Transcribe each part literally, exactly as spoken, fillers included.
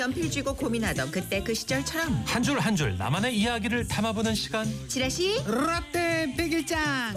연필 쥐고 고민하던 그때 그 시절처럼 한 줄 한 줄 나만의 이야기를 담아보는 시간. 지라시 라떼 백일장.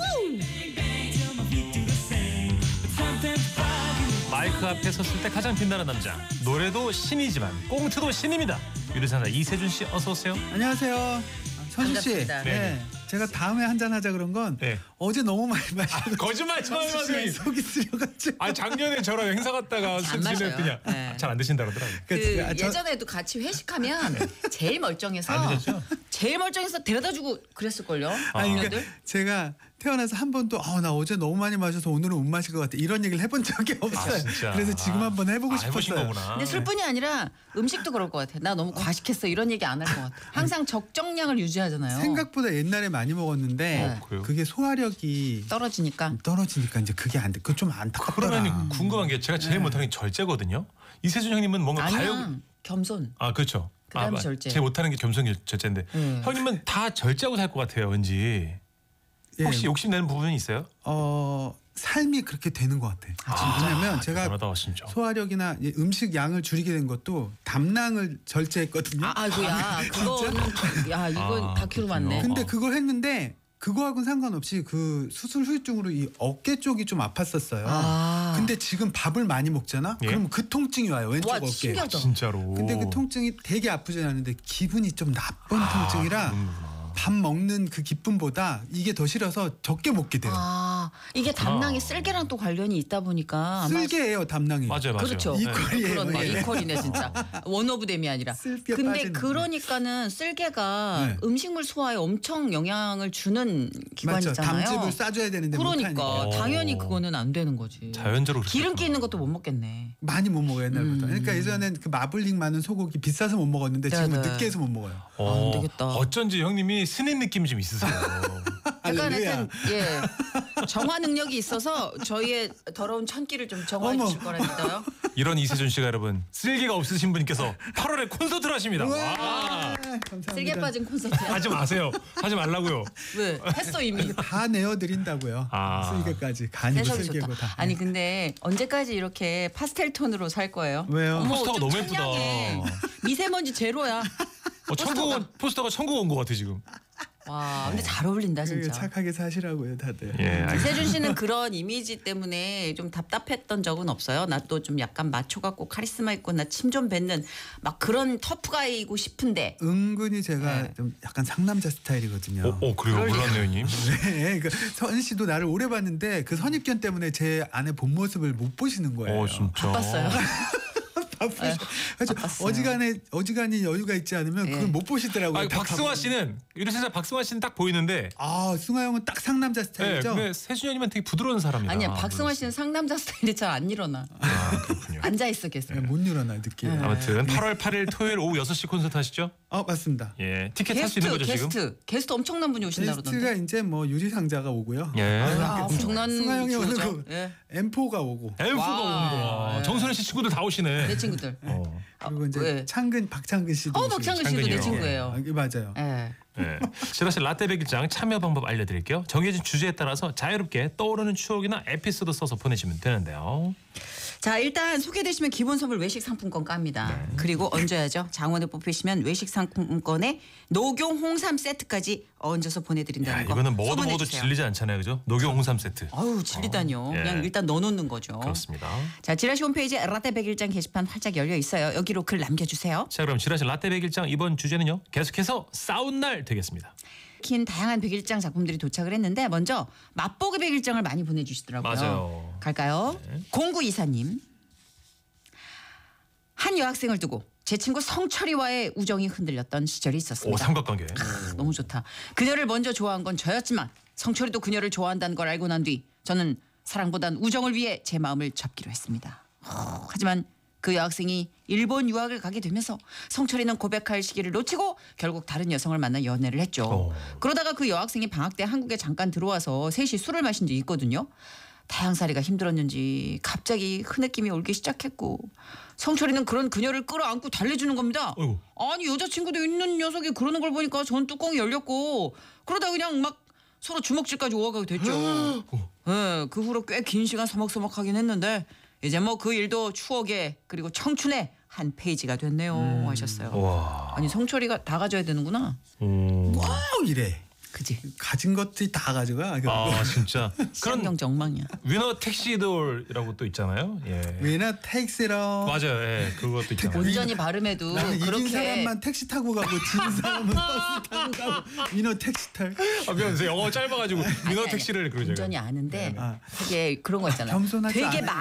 마이크 앞에 섰을 때 가장 빛나는 남자. 노래도 신이지만 꽁트도 신입니다. 유리사나 이세준 씨 어서 오세요. 안녕하세요. 선수 씨. 반갑습니다. 네. 네. 제가 다음에 한잔 하자 그런 건 네. 어제 너무 많이 마시고 아, 거짓말 좀 하지 마세요. 속이 쓰려가지고. 아 작년에 저랑 행사 갔다가 안 술 마셔요. 지냈더니 네. 잘 안 드신다 그러더라고요. 그 제가- 아, 저- 예전에도 같이 회식하면 제일 멀쩡해서 안 드셨죠? 제일 멀쩡해서 데려다주고 그랬을걸요. 아니 아, 그러니까 제가 태어나서 한 번도 아, 나 어제 너무 많이 마셔서 오늘은 못 마실 것 같아 이런 얘기를 해본 적이 없어요. 아, 진짜? 그래서 지금 한번 해보고 아, 해보신 싶었어요. 거구나. 근데 술뿐이 아니라 음식도 그럴 것 같아. 나 너무 과식했어 이런 얘기 안 할 것 같아. 항상 적정량을 유지하잖아요. 생각보다 옛날에 많이 먹었는데 어, 그래요? 그게 소화력이 떨어지니까. 떨어지니까 이제 그게 안 돼. 그거 좀 안타깝더라. 그러면 궁금한 게 제가 제일 못하는 게 절제거든요. 이세준 형님은 뭔가 아니야. 가요. 겸손. 아 그렇죠. 그다음에 아, 절제. 제일 못하는 게 겸손 절제인데 음. 형님은 다 절제하고 살 것 같아요. 왠지. 예, 혹시 욕심내는 부분이 있어요? 어 삶이 그렇게 되는 것 같아. 아, 왜냐면 제가 대단하다, 진짜. 소화력이나 이 음식 양을 줄이게 된 것도 담낭을 절제했거든요. 아, 아이고야. 그거는 야 이건 아, 다큐로 그렇군요. 맞네. 근데 어. 그걸 했는데 그거하고는 상관없이 그 수술 후유증으로 이 어깨 쪽이 좀 아팠었어요. 아. 근데 지금 밥을 많이 먹잖아. 예? 그럼 그 통증이 와요. 왼쪽 와, 어깨. 신기하다. 진짜로. 근데 그 통증이 되게 아프진 않은데 기분이 좀 나쁜 통증이라 그런구나. 밥 먹는 그 기쁨보다 이게 더 싫어서 적게 먹게 돼요. 아 이게 담낭이 쓸개랑 또 관련이 있다 보니까 아마 쓸개예요 담낭이. 맞아요, 맞아요. 그렇죠. 네. 이퀄이에요. 그렇네. 이게. 이퀄이네 진짜. 원오브댐이 아니라. 쓸개 근데 빠지는. 그러니까는 쓸개가 네. 음식물 소화에 엄청 영향을 주는 맞죠. 기관이잖아요. 담즙을 싸줘야 되는데 그러니까 못하니까. 당연히 어. 그거는 안 되는 거지. 자연적으로 기름기 그렇구나. 있는 것도 못 먹겠네. 많이 못 먹어요 옛날부터. 음. 그러니까 예전엔 그 마블링 많은 소고기 비싸서 못 먹었는데 지금은 네네. 느끼해서 못 먹어요. 어, 안 되겠다. 어쩐지 형님이 스님 느낌이 좀 있으세요. 약간 할렐루야. 하여튼 예 정화 능력이 있어서 저희의 더러운 천기를 좀 정화해 어머. 주실 거라 믿어요. 이런 이세준 씨가 여러분 쓸개가 없으신 분께서 팔월에 콘서트를 하십니다. 우와, 와. 감사합니다. 쓸개 빠진 콘서트. 하지 마세요. 하지 말라고요. 왜 했어 이미. 다 내어드린다고요. 아. 쓸개까지 간이고 해석이 쓸개고 좋다. 다. 아니 근데 언제까지 이렇게 파스텔 톤으로 살 거예요? 왜요? 어머, 포스터가 좀 너무 예쁘다. 청량해. 미세먼지 제로야. 어, 천국 온 포스터가 천국 온 것 같아 지금. 와, 근데 잘 어울린다 그게 진짜. 착하게 사시라고요 다들. 예, 알겠습니다. 세준 씨는 그런 이미지 때문에 좀 답답했던 적은 없어요? 나 또 좀 약간 마초 같고 카리스마 있고 나 침 좀 뱉는 막 그런 터프가이고 싶은데. 은근히 제가 네. 좀 약간 상남자 스타일이거든요. 어, 어 그래요? 그럴 몰랐네요, 형님. 네, 그 선희 씨도 나를 오래 봤는데 그 선입견 때문에 제 안에 본 모습을 못 보시는 거예요. 어, 진짜. 바빴어요. 바쁘셔. 그래서 바빴어요. 어지간해 어지간히 여유가 있지 않으면 예. 그걸 못 보시더라고요. 아, 다 박승화 바쁘- 씨는 유리세사 박승화 씨는 딱 보이는데. 아, 승화 형은 딱 상남자 네, 스타일이죠. 근데 세준 형님은 되게 부드러운 사람이다. 아니야, 박승화 씨는 상남자 스타일이 잘 안 일어나. 아, 그렇군요. 앉아 있어 계속. 네, 못 일어나 늦게. 네. 아무튼 팔월 팔일 토요일 오후 여섯 시 콘서트 하시죠? 어 맞습니다. 예, 티켓 살 수 게스트, 있는 거죠 게스트, 지금? 게스트 엄청난 분이 오신다 게스트가 그러던데. 이제 뭐 유리상자가 오고요. 예. 아, 엄청난 승화 형이 오는 주죠. 거 예. 엠포가 오고 엠프가 와. 오는 거야. 네. 정선혜 씨 친구들 다 오시네. 내 친구들. 어. 그리고 이제 왜? 창근 박창근 씨도 어, 오시고. 박창근 씨도 내 창근이요. 친구예요. 아, 이게 맞아요. 예. 네. 지라시 라떼 백일장 참여 방법 알려드릴게요. 정해진 주제에 따라서 자유롭게 떠오르는 추억이나 에피소드 써서 보내시면 되는데요. 자, 일단 소개되시면 기본 선물 외식 상품권 깝니다. 네. 그리고 얹어야죠. 장원에 뽑히시면 외식 상품권에 녹용 홍삼 세트까지 얹어서 보내드린다는 야, 거. 이거는 먹어도 소문해 먹어도 주세요. 질리지 않잖아요, 그죠? 녹용 홍삼 세트. 아유, 질리다뇨. 어, 예. 그냥 일단 넣어놓는 거죠. 그렇습니다. 자, 지라시 홈페이지에 라떼 백일장 게시판 활짝 열려 있어요. 여기로 글 남겨주세요. 자, 그럼 지라시 라떼 백일장 이번 주제는요. 계속해서 싸운 날 되겠습니다. 킨 다양한 백일장 작품들이 도착을 했는데 먼저 맛보기 백일장을 많이 보내주시더라고요. 맞아요. 갈까요? 네. 공구이사님. 한 여학생을 두고 제 친구 성철이와의 우정이 흔들렸던 시절이 오, 있었습니다. 삼각관계. 아, 너무 좋다. 그녀를 먼저 좋아한 건 저였지만 성철이도 그녀를 좋아한다는 걸 알고 난 뒤 저는 사랑보단 우정을 위해 제 마음을 접기로 했습니다. 어, 하지만 그 여학생이 일본 유학을 가게 되면서 성철이는 고백할 시기를 놓치고 결국 다른 여성을 만나 연애를 했죠. 어. 그러다가 그 여학생이 방학 때 한국에 잠깐 들어와서 셋이 술을 마신 적이 있거든요. 다양살이가 힘들었는지 갑자기 흐느낌이 올기 시작했고 성철이는 그런 그녀를 끌어안고 달래주는 겁니다. 어이구. 아니 여자친구도 있는 녀석이 그러는 걸 보니까 전 뚜껑이 열렸고 그러다 그냥 막 서로 주먹질까지 오가게 됐죠. 네, 그 후로 꽤 긴 시간 서먹서먹하긴 했는데 이제 뭐 그 일도 추억에 그리고 청춘에 한 페이지가 됐네요 음. 하셨어요. 와. 아니 성철이가 다 가져야 되는구나. 음. 꼭 이래. 그지? 가진 것들이 다 가져가. 아 진짜. 그런 시장경제 엉망이야. 위너 택시돌이라고 또 있잖아요. 예. 왜나 택시로. 맞아요. 예. 그것도 있잖아요. 온전히 발음해도 나는 이긴 그렇게 사람만 택시 타고 가고 진 사람은 버스 타고 가고 위너 택시 탈. 아, 미안해요. 영어 짧아가지고 위너 택시를 그러죠. 온전히 아는데 아. 되게 그런 거 있잖아요. 겸손하지 되게 않아요.